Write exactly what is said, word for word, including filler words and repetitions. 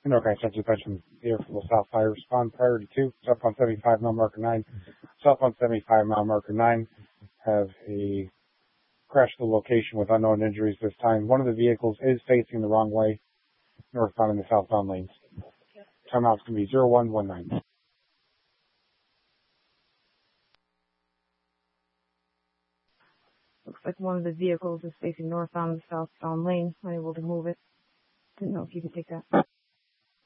Norco Central Suspension here for the South Fire respond priority two, southbound seventy-five mile marker nine, southbound seventy-five mile marker nine have a crash to the location with unknown injuries this time. One of the vehicles is facing the wrong way, northbound in the southbound lanes. Timeout's going to be zero one one nine. Looks like one of the vehicles is facing northbound in the southbound lane. Unable to move it. Didn't know if you could take that.